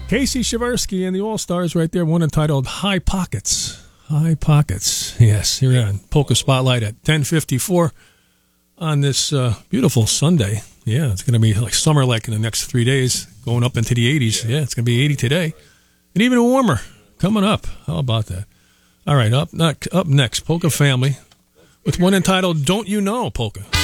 Casey Shaversky and the All-Stars right there, one entitled High Pockets. High Pockets. Yes, here on Polka Spotlight at 10:54 on this beautiful Sunday. Yeah, it's going to be like summer like in the next 3 days, going up into the 80s. Yeah, it's going to be 80 today. And even warmer coming up. How about that? All right, up next, Polka Family with one entitled Don't You Know, Polka.